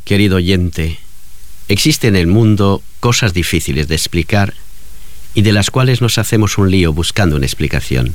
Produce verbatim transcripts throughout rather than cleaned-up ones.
Querido oyente, existen en el mundo cosas difíciles de explicar y de las cuales nos hacemos un lío buscando una explicación.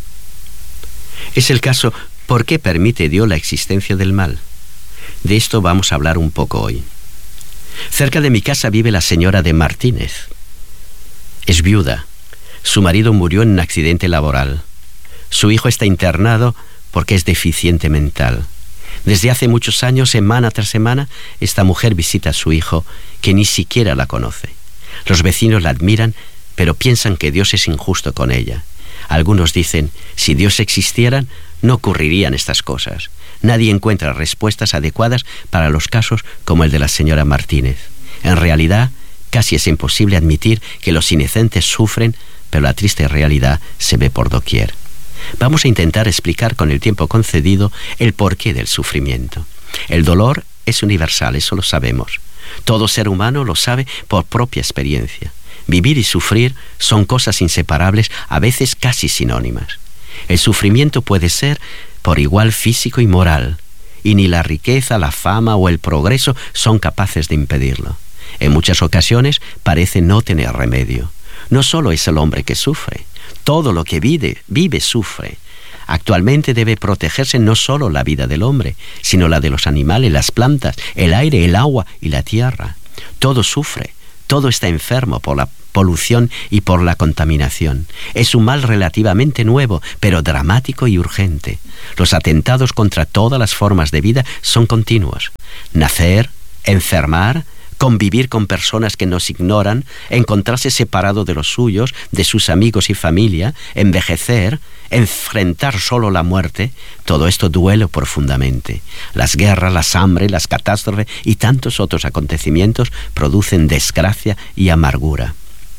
Es el caso, ¿por qué permite Dios la existencia del mal? De esto vamos a hablar un poco hoy. Cerca de mi casa vive la señora de Martínez. Es viuda. Su marido murió en un accidente laboral. Su hijo está internado porque es deficiente mental. Desde hace muchos años, semana tras semana, esta mujer visita a su hijo, que ni siquiera la conoce. Los vecinos la admiran, pero piensan que Dios es injusto con ella. Algunos dicen, si Dios existiera, no ocurrirían estas cosas. Nadie encuentra respuestas adecuadas para los casos como el de la señora Martínez. En realidad, casi es imposible admitir que los inocentes sufren, pero la triste realidad se ve por doquier. Vamos a intentar explicar con el tiempo concedido el porqué del sufrimiento. El dolor es universal, eso lo sabemos. Todo ser humano lo sabe por propia experiencia. Vivir y sufrir son cosas inseparables, a veces casi sinónimas. El sufrimiento puede ser por igual físico y moral, y ni la riqueza, la fama o el progreso son capaces de impedirlo. En muchas ocasiones parece no tener remedio. No solo es el hombre que sufre, todo lo que vive, vive sufre. Actualmente debe protegerse no solo la vida del hombre, sino la de los animales, las plantas, el aire, el agua y la tierra. Todo sufre, todo está enfermo por la polución y por la contaminación. Es un mal relativamente nuevo, pero dramático y urgente. Los atentados contra todas las formas de vida son continuos. Nacer, enfermar, convivir con personas que nos ignoran, encontrarse separado de los suyos, de sus amigos y familia, envejecer, enfrentar solo la muerte, todo esto duele profundamente. Las guerras, las hambre, las catástrofes y tantos otros acontecimientos producen desgracia y amargura.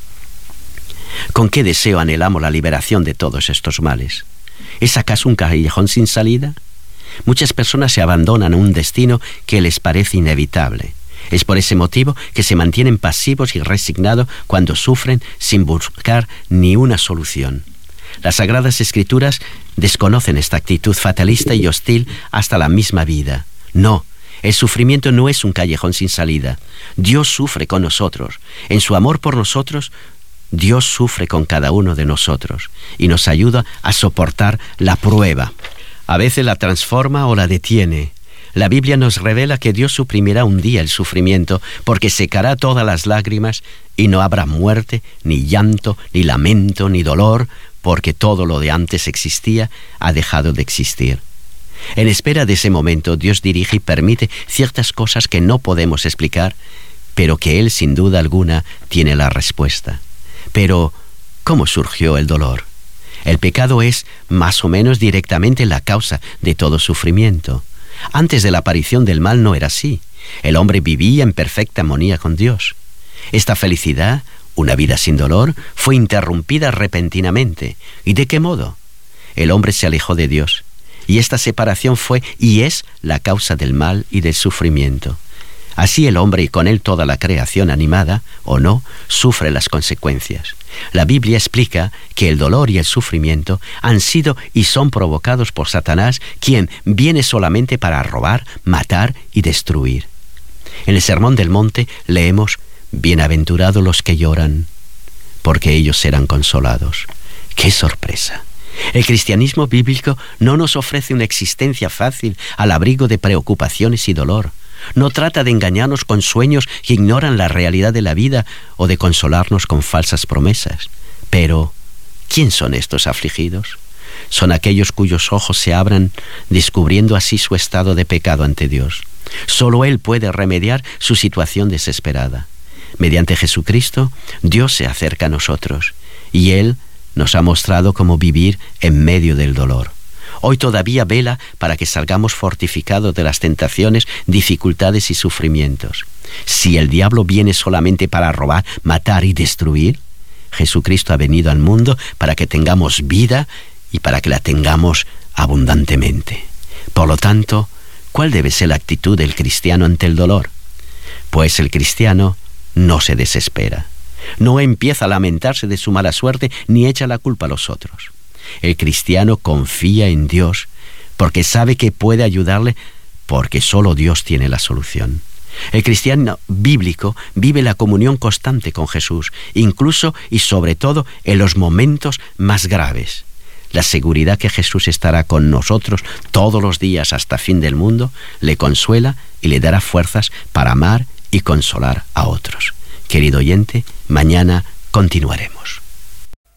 ¿Con qué deseo anhelamos la liberación de todos estos males? ¿Es acaso un callejón sin salida? Muchas personas se abandonan a un destino que les parece inevitable. Es por ese motivo que se mantienen pasivos y resignados cuando sufren sin buscar ni una solución. Las Sagradas Escrituras desconocen esta actitud fatalista y hostil hasta la misma vida. No, el sufrimiento no es un callejón sin salida. Dios sufre con nosotros. En su amor por nosotros, Dios sufre con cada uno de nosotros y nos ayuda a soportar la prueba. A veces la transforma o la detiene. La Biblia nos revela que Dios suprimirá un día el sufrimiento porque secará todas las lágrimas y no habrá muerte, ni llanto, ni lamento, ni dolor, porque todo lo de antes existía ha dejado de existir. En espera de ese momento, Dios dirige y permite ciertas cosas que no podemos explicar, pero que Él sin duda alguna tiene la respuesta. Pero, ¿cómo surgió el dolor? El pecado es más o menos directamente la causa de todo sufrimiento. Antes de la aparición del mal no era así. El hombre vivía en perfecta armonía con Dios. Esta felicidad, una vida sin dolor, fue interrumpida repentinamente. ¿Y de qué modo? El hombre se alejó de Dios, y esta separación fue y es la causa del mal y del sufrimiento. Así el hombre y con él toda la creación animada, o no, sufre las consecuencias. La Biblia explica que el dolor y el sufrimiento han sido y son provocados por Satanás, quien viene solamente para robar, matar y destruir. En el Sermón del Monte leemos: bienaventurados los que lloran, porque ellos serán consolados. ¡Qué sorpresa! El cristianismo bíblico no nos ofrece una existencia fácil al abrigo de preocupaciones y dolor. No trata de engañarnos con sueños que ignoran la realidad de la vida o de consolarnos con falsas promesas. Pero, ¿quién son estos afligidos? Son aquellos cuyos ojos se abran, descubriendo así su estado de pecado ante Dios. Solo Él puede remediar su situación desesperada. Mediante Jesucristo, Dios se acerca a nosotros, y Él nos ha mostrado cómo vivir en medio del dolor. Hoy todavía vela para que salgamos fortificados de las tentaciones, dificultades y sufrimientos. Si el diablo viene solamente para robar, matar y destruir, Jesucristo ha venido al mundo para que tengamos vida y para que la tengamos abundantemente. Por lo tanto, ¿cuál debe ser la actitud del cristiano ante el dolor? Pues el cristiano no se desespera. No empieza a lamentarse de su mala suerte ni echa la culpa a los otros. El cristiano confía en Dios porque sabe que puede ayudarle, porque solo Dios tiene la solución. El cristiano bíblico vive la comunión constante con Jesús, incluso y sobre todo en los momentos más graves. La seguridad que Jesús estará con nosotros todos los días hasta fin del mundo le consuela y le dará fuerzas para amar y consolar a otros. Querido oyente, mañana continuaremos.